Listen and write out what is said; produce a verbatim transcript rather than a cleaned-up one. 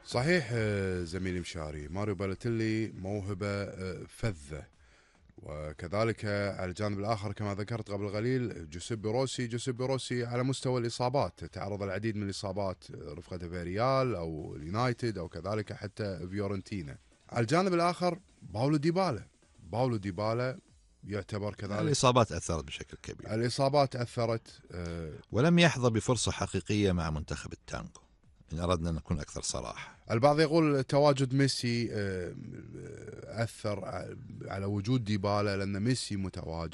صحيح زميلي مشاري، ماريو بالوتيلي موهبة فذة. وكذلك على الجانب الآخر كما ذكرت قبل قليل جوسيبي روسي جوسيبي روسي على مستوى الإصابات تعرض العديد من الإصابات رفقة في ريال أو اليونايتد أو كذلك حتى فيورنتينا. على الجانب الآخر باولو ديبالا باولو ديبالا يعتبر كذلك الإصابات أثرت بشكل كبير. الإصابات أثرت ولم يحظى بفرصة حقيقية مع منتخب التانغو إن أردنا أن نكون أكثر صراحة. البعض يقول تواجد ميسي أثر على وجود ديبالا لأن ميسي متواجد